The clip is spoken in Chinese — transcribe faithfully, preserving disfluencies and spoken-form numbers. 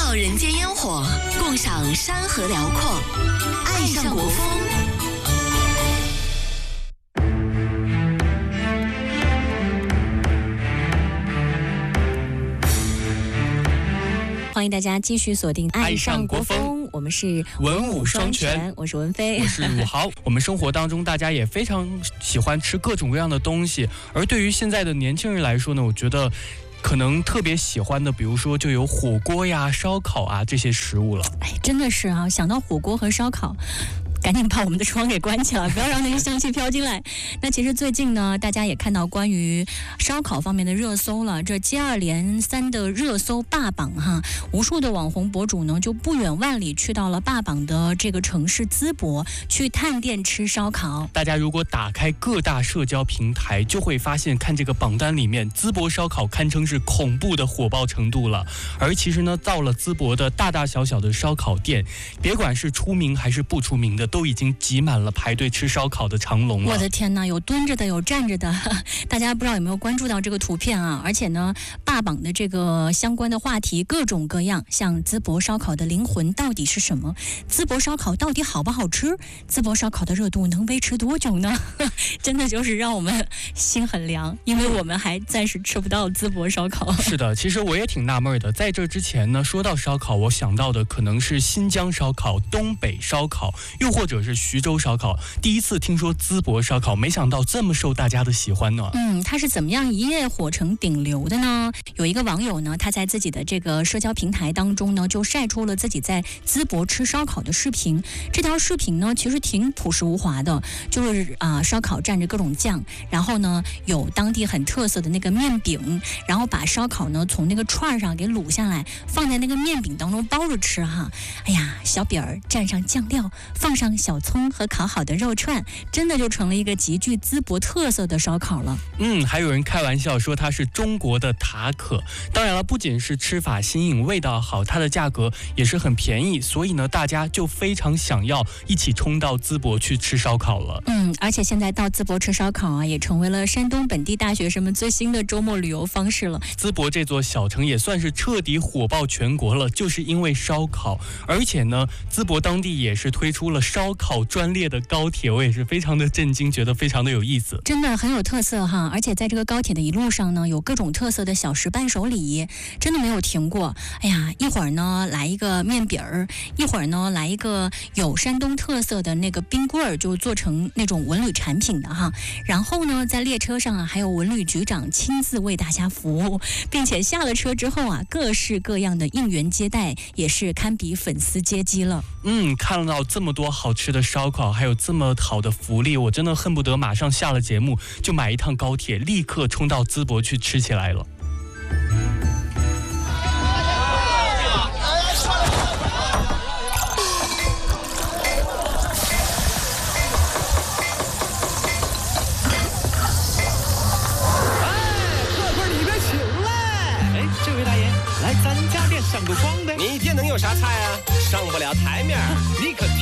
照人间烟火，共赏山河辽阔，爱上国风。 欢迎大家继续锁定《爱上国风》，我们是文武双全， 我是文飞， 我是武豪。我们生活当中，大家也非常喜欢吃各种各样的东西，而对于现在的年轻人来说呢，我觉得可能特别喜欢的，比如说就有火锅呀、烧烤啊这些食物了。 哎，真的是啊，想到火锅和烧烤，赶紧把我们的窗给关起来，不要让那些香气飘进来。那其实最近呢，大家也看到关于烧烤方面的热搜了，这接二连三的热搜霸榜哈，无数的网红博主呢就不远万里去到了霸榜的这个城市淄博，去探店吃烧烤。 大家如果打开各大社交平台，就会发现看这个榜单里面，淄博烧烤堪称是恐怖的火爆程度了。而其实呢，到了淄博的大大小小的烧烤店，别管是出名还是不出名的，都已经挤满了排队吃烧烤的长龙了。 我的天哪，有蹲着的，有站着的，大家不知道有没有关注到这个图片啊？而且呢，霸榜的这个相关的话题各种各样，像淄博烧烤的灵魂到底是什么？淄博烧烤到底好不好吃？淄博烧烤的热度能维持多久呢？真的就是让我们心很凉，因为我们还暂时吃不到淄博烧烤。 是的，其实我也挺纳闷的，在这之前呢，说到烧烤，我想到的可能是新疆烧烤、东北烧烤，又或者是徐州烧烤。第一次听说淄博烧烤，没想到这么受大家的喜欢呢。 嗯，它是怎么样一夜火成顶流的呢？有一个网友呢，他在自己的这个社交平台当中呢，就晒出了自己在淄博吃烧烤的视频。这条视频呢，其实挺朴实无华的，就是啊、呃，烧烤蘸着各种酱，然后呢，有当地很特色的那个面饼，然后把烧烤呢从那个串上给卤下来，放在那个面饼当中包着吃哈。哎呀，小饼儿蘸上酱料，放上小葱和烤好的肉串，真的就成了一个极具淄博特色的烧烤了。 嗯，还有人开玩笑说它是中国的塔可。当然了，不仅是吃法新颖、味道好，它的价格也是很便宜，所以呢，大家就非常想要一起冲到淄博去吃烧烤了。 嗯，而且现在到淄博吃烧烤啊，也成为了山东本地大学生们最新的周末旅游方式了。 淄博这座小城也算是彻底火爆全国了，就是因为烧烤。而且呢，淄博当地也是推出了烧烤专列的高铁，我也是非常的震惊，觉得非常的有意思， 真的很有特色哈。而且在这个高铁的一路上呢，有各种特色的小食伴手礼，真的没有停过。哎呀，一会儿呢来一个面饼儿，一会儿呢来一个有山东特色的那个冰棍儿，就做成那种文旅产品的哈。然后呢，在列车上啊，还有文旅局长亲自为大家服务，并且下了车之后啊，各式各样的应援接待也是堪比粉丝接机了。 嗯，看到这么多好吃的烧烤，还有这么好的福利，我真的恨不得马上下了节目就买一趟高铁，立刻冲到淄博去吃起来了。 来咱家店上个光呗，你店能有啥菜啊？上不了台面，你可。